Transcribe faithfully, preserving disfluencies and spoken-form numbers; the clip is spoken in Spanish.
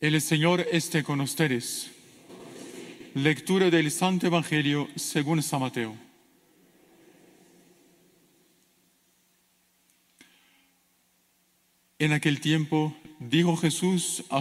El Señor esté con ustedes. Lectura del Santo Evangelio según San Mateo. En aquel tiempo dijo Jesús a